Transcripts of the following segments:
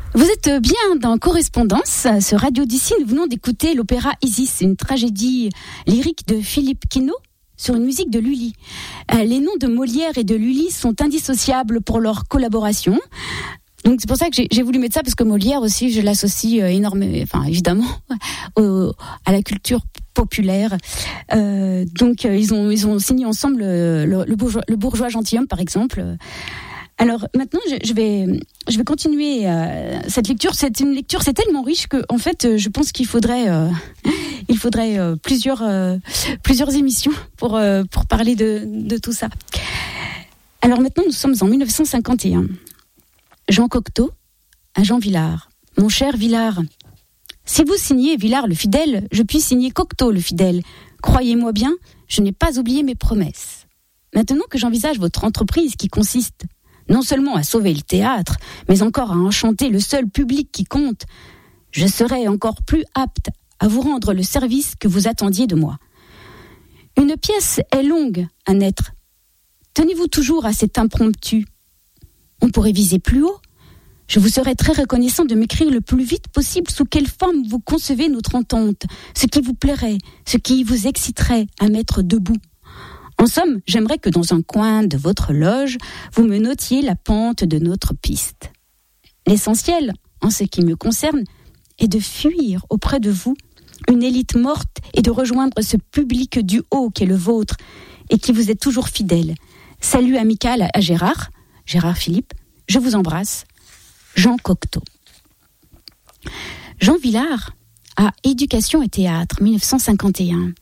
Vous êtes bien dans Correspondance sur Radio d'ici. Nous venons d'écouter l'opéra Isis, une tragédie lyrique de Philippe Quinault sur une musique de Lully. Les noms de Molière et de Lully sont indissociables pour leur collaboration. Donc c'est pour ça que j'ai voulu mettre ça, parce que Molière aussi, je l'associe évidemment à la culture populaire. Donc ils ont signé ensemble le bourgeois gentilhomme, par exemple. Alors maintenant, je vais continuer cette lecture. C'est tellement riche que, en fait, je pense qu'il faudrait plusieurs émissions pour parler de tout ça. Alors maintenant, nous sommes en 1951. Jean Cocteau à Jean Vilar. Mon cher Vilar, si vous signez Vilar le fidèle, je puis signer Cocteau le fidèle. Croyez-moi bien, je n'ai pas oublié mes promesses. Maintenant que j'envisage votre entreprise qui consiste non seulement à sauver le théâtre, mais encore à enchanter le seul public qui compte, je serai encore plus apte à vous rendre le service que vous attendiez de moi. Une pièce est longue à naître. Tenez-vous toujours à cet impromptu. On pourrait viser plus haut. Je vous serais très reconnaissant de m'écrire le plus vite possible sous quelle forme vous concevez notre entente, ce qui vous plairait, ce qui vous exciterait à mettre debout. En somme, j'aimerais que dans un coin de votre loge, vous me notiez la pente de notre piste. L'essentiel, en ce qui me concerne, est de fuir auprès de vous une élite morte et de rejoindre ce public du haut qui est le vôtre et qui vous est toujours fidèle. Salut amical à Gérard Philippe, je vous embrasse. Jean Cocteau. Jean Vilar à Éducation et Théâtre, 1951.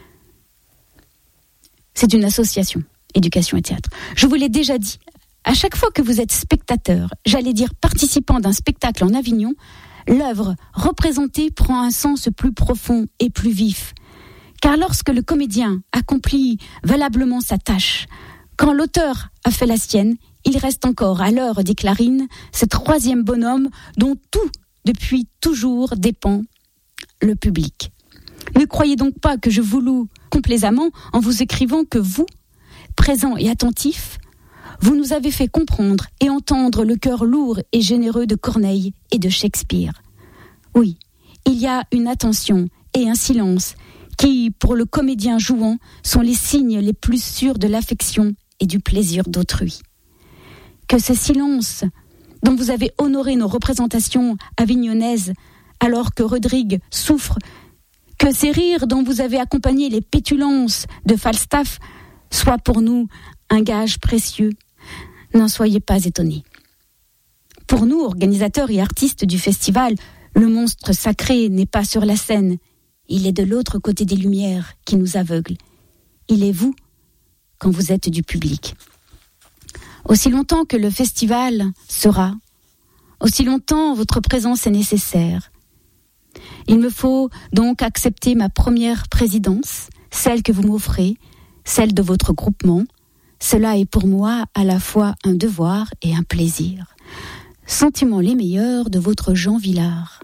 C'est une association, Éducation et Théâtre. Je vous l'ai déjà dit, à chaque fois que vous êtes spectateur, j'allais dire participant d'un spectacle en Avignon, l'œuvre représentée prend un sens plus profond et plus vif. Car lorsque le comédien accomplit valablement sa tâche, quand l'auteur a fait la sienne, il reste encore à l'heure des clarines ce troisième bonhomme dont tout, depuis toujours, dépend, le public. Ne croyez donc pas que je vous loue complaisamment en vous écrivant que vous, présent et attentif, vous nous avez fait comprendre et entendre le cœur lourd et généreux de Corneille et de Shakespeare. Oui, il y a une attention et un silence qui, pour le comédien jouant, sont les signes les plus sûrs de l'affection et du plaisir d'autrui. Que ce silence dont vous avez honoré nos représentations avignonnaises alors que Rodrigue souffre, que ces rires dont vous avez accompagné les pétulances de Falstaff soient pour nous un gage précieux. N'en soyez pas étonnés. Pour nous, organisateurs et artistes du festival, le monstre sacré n'est pas sur la scène. Il est de l'autre côté des lumières qui nous aveuglent. Il est vous quand vous êtes du public. Aussi longtemps que le festival sera, aussi longtemps votre présence est nécessaire. Il me faut donc accepter ma première présidence, celle que vous m'offrez, celle de votre groupement. Cela est pour moi à la fois un devoir et un plaisir. Sentiments les meilleurs de votre Jean Vilar.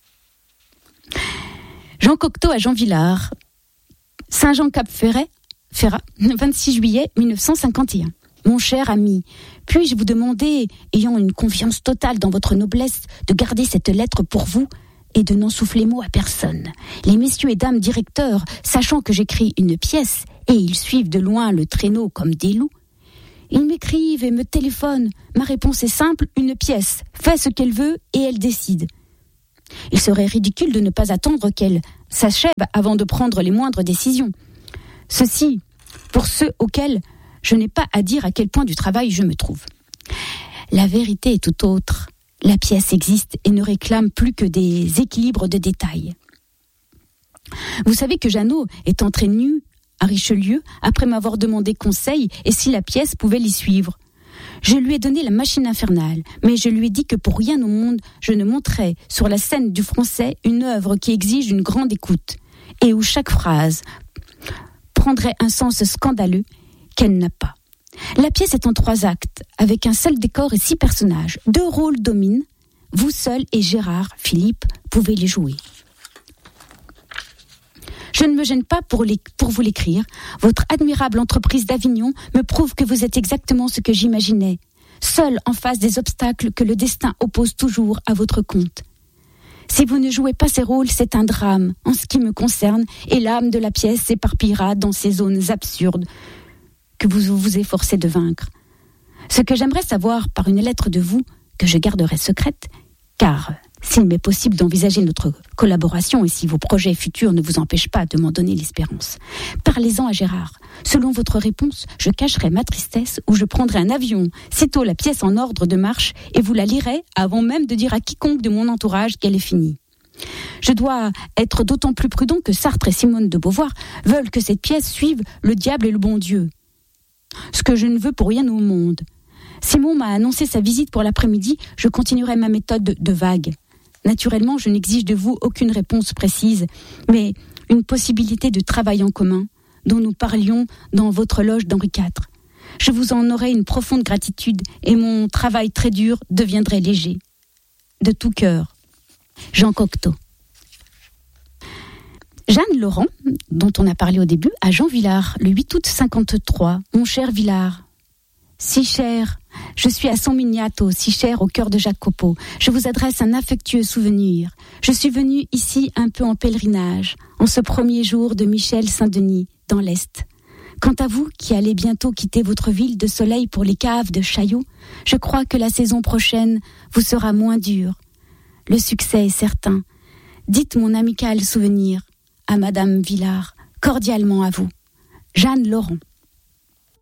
Jean Cocteau à Jean Vilar. Saint-Jean-Cap-Ferrat, 26 juillet 1951. Mon cher ami, puis-je vous demander, ayant une confiance totale dans votre noblesse, de garder cette lettre pour vous et de n'en souffler mot à personne. Les messieurs et dames directeurs, sachant que j'écris une pièce, et ils suivent de loin le traîneau comme des loups, ils m'écrivent et me téléphonent. Ma réponse est simple, une pièce fait ce qu'elle veut et elle décide. Il serait ridicule de ne pas attendre qu'elle s'achève avant de prendre les moindres décisions. Ceci, pour ceux auxquels je n'ai pas à dire à quel point du travail je me trouve. La vérité est tout autre. La pièce existe et ne réclame plus que des équilibres de détails. Vous savez que Jeannot est entré nu à Richelieu après m'avoir demandé conseil et si la pièce pouvait l'y suivre. Je lui ai donné la machine infernale, mais je lui ai dit que pour rien au monde je ne monterais sur la scène du français une œuvre qui exige une grande écoute et où chaque phrase prendrait un sens scandaleux qu'elle n'a pas. La pièce est en 3 actes, avec un seul décor et 6 personnages. 2 rôles dominent. Vous seul et Gérard Philippe pouvez les jouer. Je ne me gêne pas pour vous l'écrire. Votre admirable entreprise d'Avignon me prouve que vous êtes exactement ce que j'imaginais. seul en face des obstacles que le destin oppose toujours à votre compte. Si vous ne jouez pas ces rôles, c'est un drame en ce qui me concerne, et l'âme de la pièce s'éparpillera dans ces zones absurdes que vous vous efforcez de vaincre. Ce que j'aimerais savoir par une lettre de vous, que je garderai secrète, car s'il m'est possible d'envisager notre collaboration et si vos projets futurs ne vous empêchent pas de m'en donner l'espérance, parlez-en à Gérard. Selon votre réponse, je cacherai ma tristesse ou je prendrai un avion, sitôt la pièce en ordre de marche, et vous la lirai avant même de dire à quiconque de mon entourage qu'elle est finie. Je dois être d'autant plus prudent que Sartre et Simone de Beauvoir veulent que cette pièce suive le diable et le bon Dieu. Ce que je ne veux pour rien au monde. Simon m'a annoncé sa visite pour l'après-midi, je continuerai ma méthode de vague. Naturellement, je n'exige de vous aucune réponse précise, mais une possibilité de travail en commun, dont nous parlions dans votre loge d'Henri IV. Je vous en aurai une profonde gratitude et mon travail très dur deviendrait léger. De tout cœur, Jean Cocteau. Jeanne Laurent, dont on a parlé au début, à Jean Villard, le 8 août 53. Mon cher Villard, si cher, je suis à San Miniato, si cher au cœur de Jacopo. Je vous adresse un affectueux souvenir. Je suis venue ici un peu en pèlerinage, en ce premier jour de Michel Saint-Denis, dans l'Est. Quant à vous, qui allez bientôt quitter votre ville de soleil pour les caves de Chaillot, je crois que la saison prochaine vous sera moins dure. Le succès est certain. Dites mon amical souvenir à Madame Villard, cordialement à vous. Jeanne Laurent.